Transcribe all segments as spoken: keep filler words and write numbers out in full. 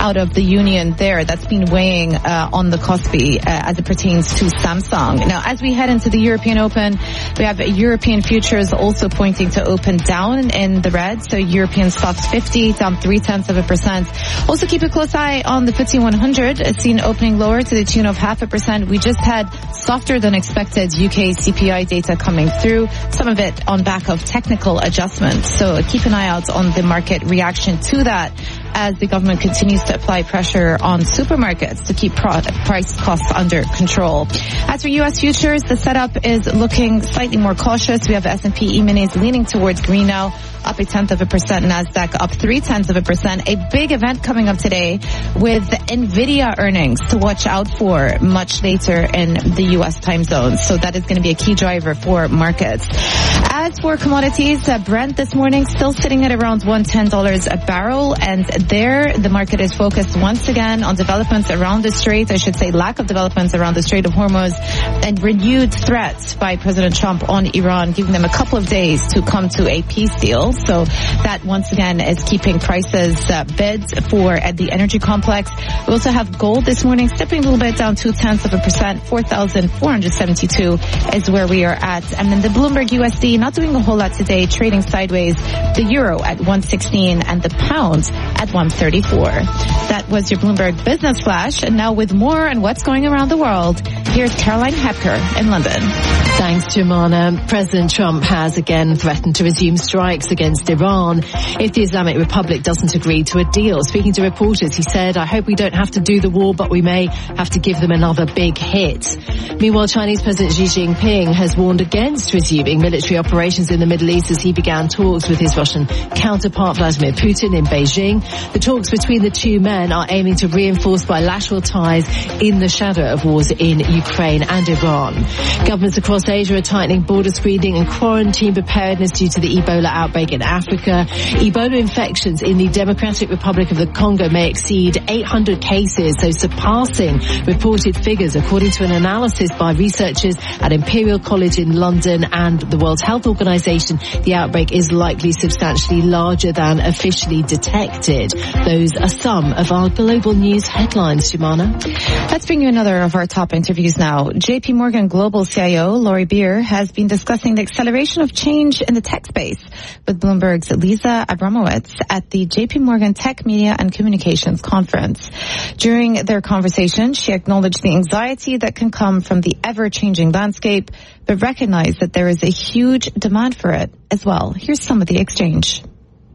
out of the union there. That's been weighing uh, on the Kospi uh, as it pertains to Samsung. Now, as we head into the European Open, we have European futures also pointing to open down in the red. So European stocks fifty down three tenths of a percent. Also keep a close eye on the F T S E one hundred. It's seen opening lower to the tune of half a percent. We just had softer than expected U K C P I data coming through, some of it on back of technical adjustments. So keep an eye out on the market reaction to that as the government continues to apply pressure on supermarkets to keep price costs under control. As for U S futures, the setup is looking slightly more cautious. We have S and P E-minis leaning towards green now, up a tenth of a percent, NASDAQ up three tenths of a percent. A big event coming up today with NVIDIA earnings to watch out for much later in the U S time zone. So that is going to be a key driver for markets. As for commodities, uh, Brent this morning still sitting at around one hundred ten dollars a barrel, and there the market is focused once again on developments around the Strait, I should say lack of developments around the Strait of Hormuz, and renewed threats by President Trump on Iran, giving them a couple of days to come to a peace deal. So that once again is keeping prices uh, bid for at the energy complex. We also have gold this morning stepping a little bit down two tenths of a percent. four thousand four hundred seventy-two is where we are at. And then the Bloomberg U S D not doing a whole lot today, trading sideways. The euro at one sixteen and the pound at one thirty-four. That was your Bloomberg Business Flash. And now with more on what's going around the world, here's Caroline Hepker in London. Thanks, Jumana. President Trump has again threatened to resume strikes against Iran if the Islamic Republic doesn't agree to a deal. Speaking to reporters, he said, I hope we don't have to do the war, but we may have to give them another big hit. Meanwhile, Chinese President Xi Jinping has warned against resuming military operations in the Middle East as he began talks with his Russian counterpart Vladimir Putin in Beijing. The talks between the two men are aiming to reinforce bilateral ties in the shadow of wars in Ukraine and Iran. Governments across Asia are tightening border screening and quarantine preparedness due to the Ebola outbreak in Africa. Ebola infections in the Democratic Republic of the Congo may exceed eight hundred cases, so surpassing reported figures according to an analysis by researchers at Imperial College in London and the World Health Organization. The outbreak is likely substantially larger than officially detected. Those are some of our global news headlines, Jumana. Let's bring you another of our top interviews now. J P Morgan Global C I O Laurie Beer has been discussing the acceleration of change in the tech space with Bloomberg's Lisa Abramowitz at the J P Morgan Tech Media and Communications Conference. During their conversation, she acknowledged the anxiety that can come from the ever-changing landscape, but recognized that there is a huge demand for it as well. Here's some of the exchange.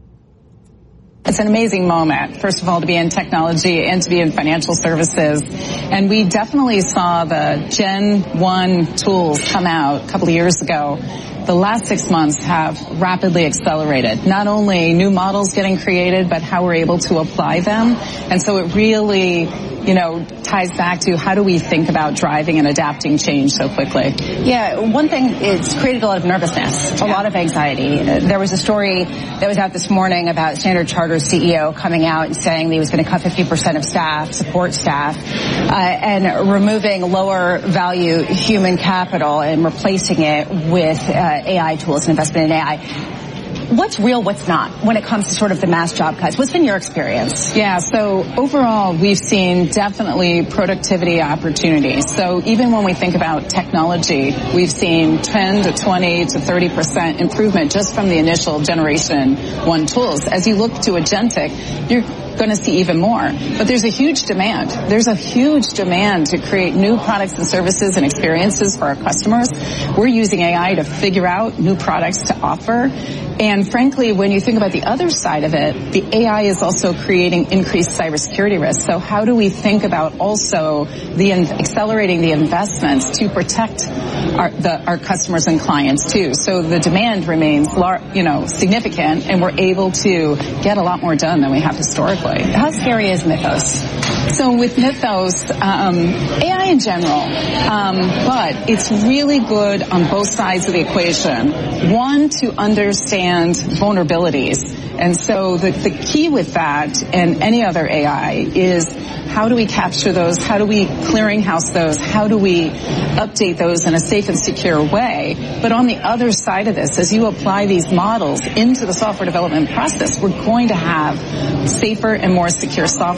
It's an amazing moment, first of all, to be in technology and to be in financial services. And we definitely saw the Gen one tools come out a couple of years ago. The last six months have rapidly accelerated. Not only new models getting created, but how we're able to apply them. And so it really, you know, ties back to how do we think about driving and adapting change so quickly? Yeah, one thing, it's created a lot of nervousness, a yeah. lot of anxiety. There was a story that was out this morning about Standard Charter's C E O coming out and saying that he was going to cut fifty percent of staff, support staff, uh, and removing lower value human capital and replacing it with uh, A I tools and investment in A I. What's real, what's not, when it comes to sort of the mass job cuts? What's been your experience? Yeah, so overall, we've seen definitely productivity opportunities. So even when we think about technology, we've seen ten to twenty to thirty percent improvement just from the initial generation one tools. As you look to agentic, you're going to see even more. But there's a huge demand. There's a huge demand to create new products and services and experiences for our customers. We're using A I to figure out new products to offer. And frankly, when you think about the other side of it, the A I is also creating increased cybersecurity risks. So how do we think about also the in- accelerating the investments to protect our, the, our customers and clients too? So the demand remains, lar- you know, significant, and we're able to get a lot more done than we have historically. How scary is Mythos? So with Mythos, um, A I in general, um, but it's really good on both sides of the equation. One, to understand vulnerabilities. And so the, the key with that and any other A I is how do we capture those? How do we clearinghouse those? How do we update those in a safe and secure way? But on the other side of this, as you apply these models into the software development process, we're going to have safer and more secure software.